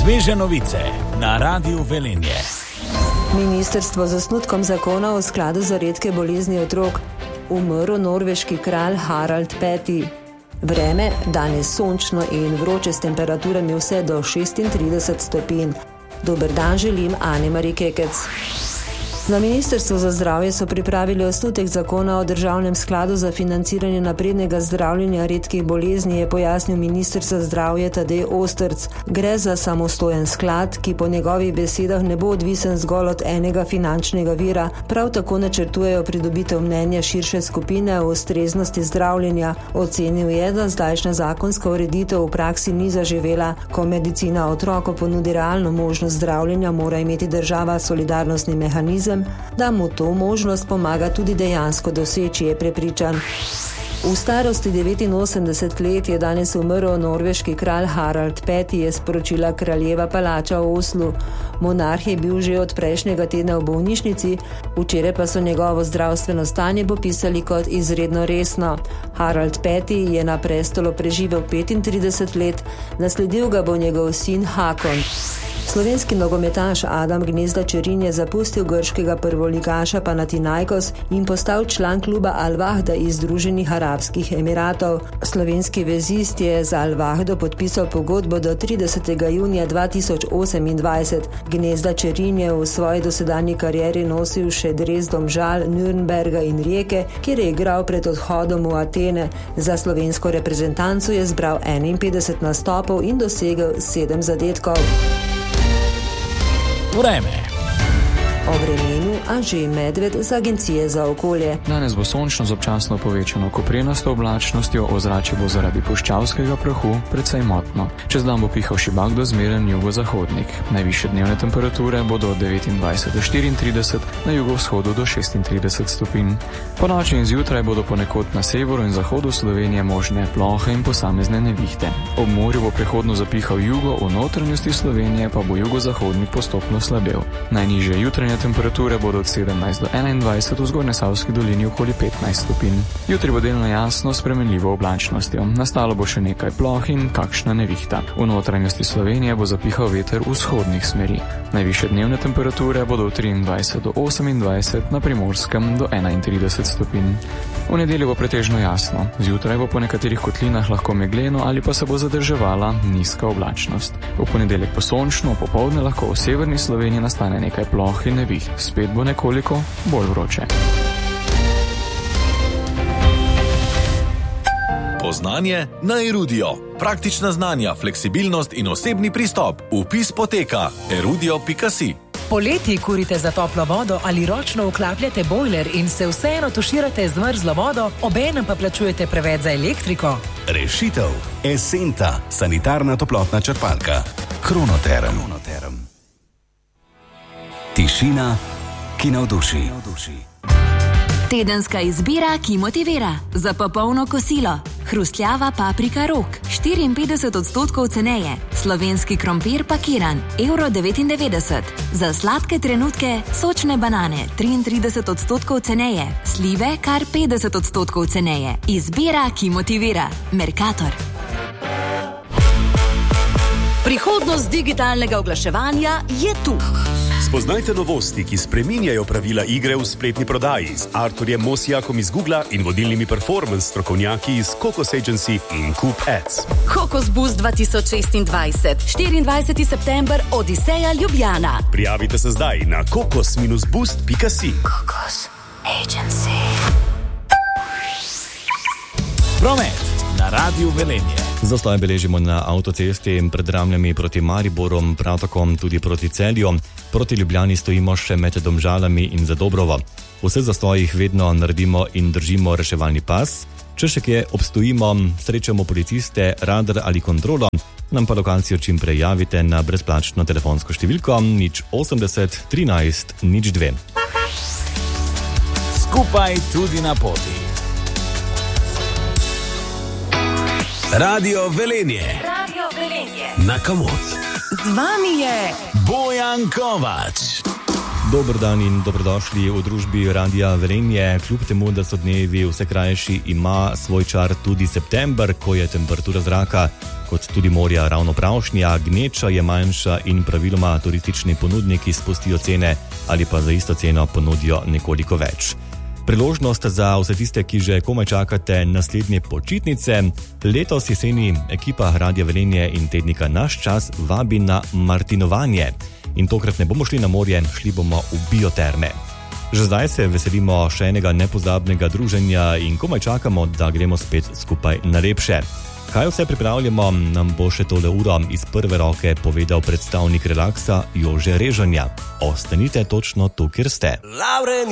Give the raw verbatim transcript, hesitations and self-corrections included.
Sveže novice na Radiu Velenje. Ministrstvo z osnutkom zakona o skladu za redke bolezni otrok. Umrl norveški kralj Harald peti. Vreme danes sončno in vroče s temperaturami vse do šestintrideset stopinj. Dober dan želim Ane Mari Kekec. Na Ministrstvu za zdravje so pripravili osnutek zakona o državnem skladu za financiranje naprednega zdravljenja redkih bolezni, je pojasnil minister za zdravje Tadej Ostrc. Gre za samostojen sklad, ki po njegovih besedah ne bo odvisen zgolj od enega finančnega vira. Prav tako načrtujejo pridobitev mnenja širše skupine o ustreznosti zdravljenja. Ocenil je, da zdajšnja zakonska ureditev v praksi ni zaživela. Ko medicina otroku ponudi realno možnost zdravljenja, mora imeti država solidarnostni mehanizem, da mu to možnost pomaga tudi dejansko doseči, je prepričan. V starosti devetinosemdeset let je danes umrl norveški kralj Harald peti, je sporočila kraljeva palača v Oslu. Monarh je bil že od prejšnjega tedna v bolnišnici, včeraj pa so njegovo zdravstveno stanje popisali kot izredno resno. Harald peti je na prestolu preživel petintrideset let, nasledil ga bo njegov sin Hakon. Slovenski nogometaš Adam Gnezda Čerin je zapustil grškega prvoligaša Panathinaikos in postal član kluba Al Wahda iz Združenih arabskih emiratov. Slovenski vezist je z Al Wahdo podpisal pogodbo do tridesetega junija dva tisoč osemindvajset. Gnezda Čerin je v svoji dosedanji karieri nosil še dres Domžal, Nürnberga in Rijeke, kjer je igral pred odhodom v Atene. Za slovensko reprezentanco je zbral enainpetdeset nastopov in dosegel sedem zadetkov. Vreme. O vremenu Anže Medved z Agencije za okolje. Danes bo sončno z občasno povečano koprenasto oblačnostjo, ozračje bo zaradi puščavskega prahu precej motno. Čez dan bo pihal šibak do zmeren jugozahodnik. Najvišje dnevne temperature bodo od devetindvajset do štiriintrideset, na jugovzhodu do šestintrideset stopinj. Po noči in zjutraj bodo ponekod na severu in zahodu Slovenije možne plohe in posamezne nevihte. Ob morju bo prehodno zapihal jugo, v notranjosti Slovenije pa bo jugozahodnik postopno slabel. Najnižje jutranje temperature bodo od sedemnajst do enaindvajset, v Zgornjesavski dolini okoli petnajst stopinj. Jutri bo delno jasno s spremenljivo oblačnostjo. Nastalo bo še nekaj ploh in kakšna nevihta. V notranjosti Slovenije bo zapihal veter vzhodnih smeri. Najvišje dnevne temperature bodo od triindvajset do osemindvajset, na Primorskem do enaintrideset stopinj. V nedeljo bo pretežno jasno. Zjutraj bo po nekaterih kotlinah lahko megleno ali pa se bo zadrževala nizka oblačnost. V ponedeljek bo sončno, popoldne lahko v severni Sloveniji nastane nekaj ploh in neviht. Spet bo nekoliko bolj vroče. Poznanje na Erudio. Praktična znanja, fleksibilnost in osebni pristop. Vpis poteka erudio pika si. Poleti kurite za toplo vodo ali ročno vklapljate bojler in se vseeno tuširate z mrzlo vodo, obenem pa plačujete preveč za elektriko? Rešitev. Esenta, sanitarna toplotna črpalka. Kronoterm. Kronoterm. Tišina, ki navduši. Tedenska izbira, ki motivira. Za popolno kosilo. Hrustljava paprika rok, štiriinpetdeset odstotkov ceneje. Slovenski krompir pakiran, evro devetindevetdeset. Za sladke trenutke, sočne banane, triintrideset odstotkov ceneje. Slive, kar petdeset odstotkov ceneje. Izbira, ki motivira. Mercator. Prihodnost digitalnega oglaševanja je tu. Spoznajte novosti, ki spreminjajo pravila igre v spletni prodaji z Arturjem Mosijakom iz Googla in vodilnimi performance strokovnjaki iz Kokos Agency in Coop Ads. Kokos Boost dva tisoč šestindvajset, štiriindvajseti september, Odiseja Ljubljana. Prijavite se zdaj na kokos boost pika si. Kokos Agency. Promet na Radiu Velenje. Zastoj beležimo na avtocesti pred Ramljami proti Mariboru, prav tako tudi proti Celju. Proti Ljubljani stojimo še med Domžalami in Zadobrovo. Vse zastojih vedno naredimo in držimo reševalni pas. Če še kje obstojimo, srečamo policiste, radar ali kontrolo, nam pa lokacijo čim prej javite na brezplačno telefonsko številko nič osemdeset trinajst nič dve. Skupaj tudi na poti. Radio Velenje. Radio Velenje. Na Komod. Z vami je Bojan Kovač. Dober dan in dobrodošli v družbi Radia Velenje. Kljub temu, da so dnevi vse krajši, ima svoj čar tudi september, ko je temperatura zraka kot tudi morja ravno pravšnja, gneča je manjša in praviloma turistični ponudniki spustijo cene ali pa za isto ceno ponudijo nekoliko več. Priložnost za vse tiste, ki že komaj čakate naslednje počitnice. Letos jeseni ekipa Radia Velenje in tednika Naš čas vabi na martinovanje. In tokrat ne bomo šli na morje, šli bomo v bioterme. Že zdaj se veselimo še enega nepozabnega druženja in komaj čakamo, da gremo spet skupaj na lepše. Kaj vse pripravljamo, nam bo še tole uro iz prve roke povedal predstavnik Relaksa Jože Režanja. Ostanite točno tu, kjer ste.